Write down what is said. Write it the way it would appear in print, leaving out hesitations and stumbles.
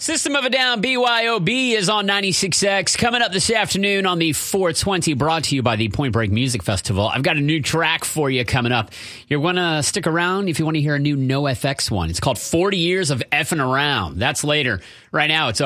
System of a Down, BYOB is on 96X. Coming up this afternoon on the 420, brought to you by the Point Break Music Festival. I've got a new track for you coming up. You're going to stick around if you want to hear a new NoFX one. It's called 40 Years of Effing Around. That's later. Right now, it's